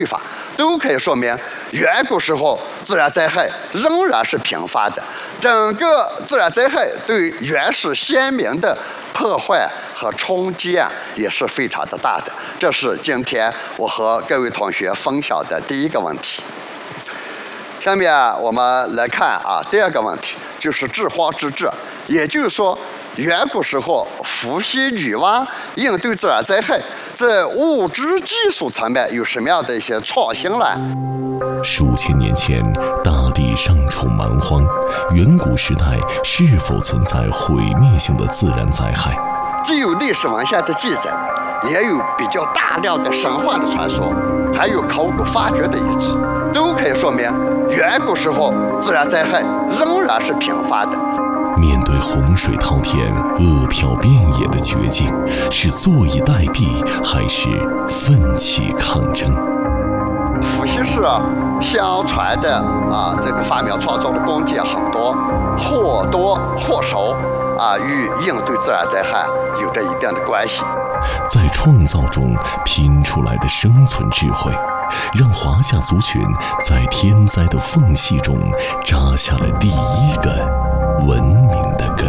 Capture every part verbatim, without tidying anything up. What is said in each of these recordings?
法，都可以说明远古时候自然灾害仍然是频发的。整个自然灾害对原始先民的破坏和冲击啊，也是非常的大的。这是今天我和各位同学分享的第一个问题。下面我们来看啊，第二个问题就是治荒之治，也就是说，远古时候伏羲、女娲应对自然灾害，在物质技术层面有什么样的一些创新呢？ 数千年前，大地尚处蛮荒，远古时代是否存在毁灭性的自然灾害？ 既有历史文献的记载，也有比较大量的神话的传说，还有考古发掘的遗址，都可以说明远古时候自然灾害仍然是频发的。 面对洪水滔天、恶殍遍野的绝境，是坐以待毙，还是奋起抗争？ 伏羲氏相传的啊，这个发明创造的工具很多，或多或少啊，与应对自然灾害有着一定的关系。 在创造中拼出来的生存智慧，让华夏族群在天灾的缝隙中扎下了第一个文明的根。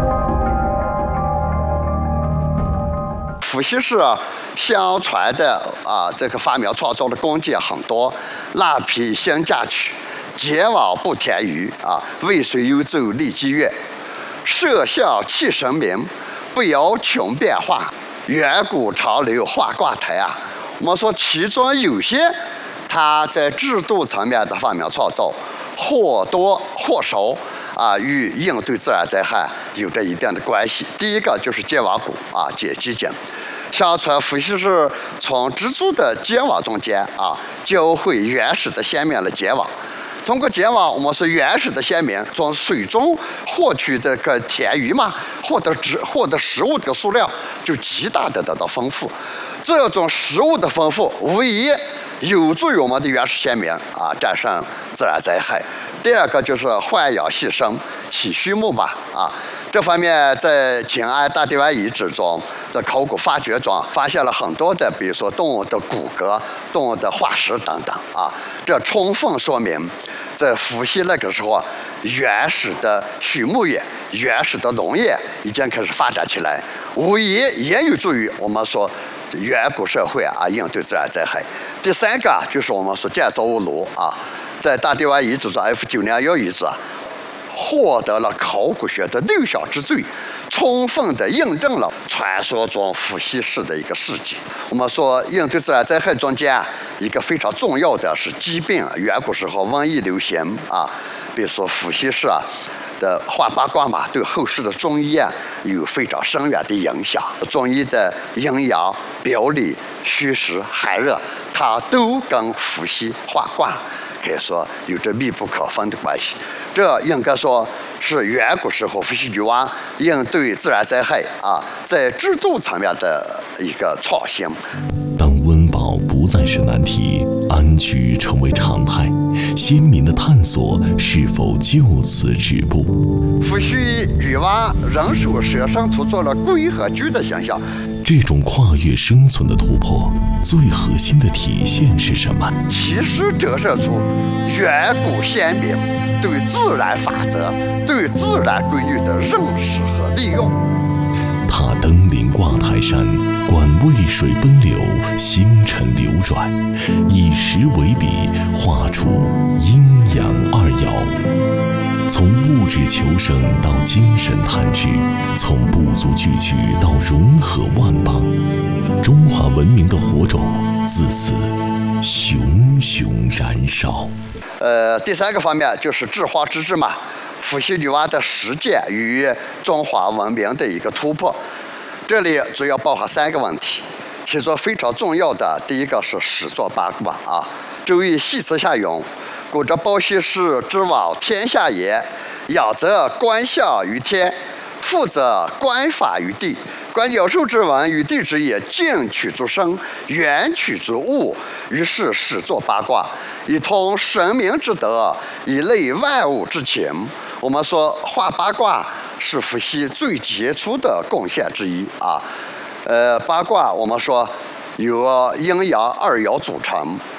伏羲氏相传的啊，这个发明创造的工具很多，蜡皮新嫁娶，结网不填鱼啊，渭水幽州立基月，摄像器神明，不摇穷变化，远古长流画卦台啊。我们说其中有些它在制度层面的发明创造，或多或少啊，与应对自然灾害有着一定的关系。第一个就是结网骨啊，解基井。相传伏羲氏从蜘蛛的结网中间啊，教会原始的先民的结网。通过结网，我们说原始的先民从水中获取这个田鱼嘛，获得植获得食物的数量就极大的得到丰富。这种食物的丰富，无疑有助于我们的原始先民啊战胜自然灾害。第二个就是豢养细生，起畜牧吧啊。这方面在秦安大地湾遗址中的考古发掘中发现了很多的，比如说动物的骨骼、动物的化石等等啊，这充分说明在伏羲那个时候，原始的畜牧业、原始的农业已经开始发展起来，无疑也有助于我们说远古社会啊应对自然灾害。第三个就是我们说建造物炉啊，在大地湾遗址中 F 九零一遗址啊，获得了考古学的六项之最，充分的印证了传说中伏羲氏的一个事迹。我们说应对自然灾害中间一个非常重要的是疾病，远古时候瘟疫流行啊，比如说伏羲氏啊的画八卦嘛，对后世的中医啊有非常深远的影响。中医的阴阳、表里、虚实、寒热，它都跟伏羲画卦可以说有着密不可分的关系。这应该说是远古时候伏羲女娲应对自然灾害啊，在制度层面的一个创新。 当温饱不再是难题，安居成为常态，先民的探索是否就此止步？ 伏羲女娲人手舍身图做了龟和居的形象。 这种跨越生存的突破，最核心的体现是什么？ 其实折射出远古先民对自然法则、对自然规律的认识和利用。 踏登临挂台山，观渭水奔流，星辰流转，以石为笔，画出阴阳二爻。从物质求生到精神探知，从部族聚居到融合万邦，中华文明的火种自此熊熊燃烧。 呃，第三个方面就是治荒之治嘛，伏羲女娲的实践与中华文明的一个突破。这里主要包含三个问题，其中非常重要的第一个是始作八卦啊。周易系辞下咏：古之包羲氏之往天下也，仰则观象于天，复则观法于地。观鸟兽之文与地之也，近取诸生，远取诸物，于是始作八卦，以通神明之德，以类万物之情。我们说画八卦是伏羲最杰出的贡献之一啊。呃，八卦我们说由阴阳二爻组成，